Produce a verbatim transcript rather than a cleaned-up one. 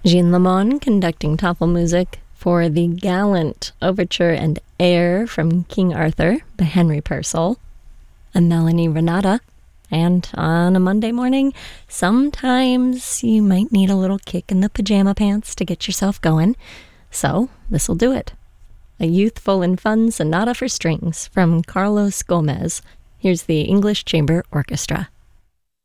Jean Lemon conducting Tafelmusik for the Gallant Overture and Air from King Arthur by Henry Purcell, a Melanie Renata. And on a Monday morning, sometimes you might need a little kick in the pajama pants to get yourself going. So this'll do it. A youthful and fun sonata for strings from Carlos Gomez. Here's the English Chamber Orchestra.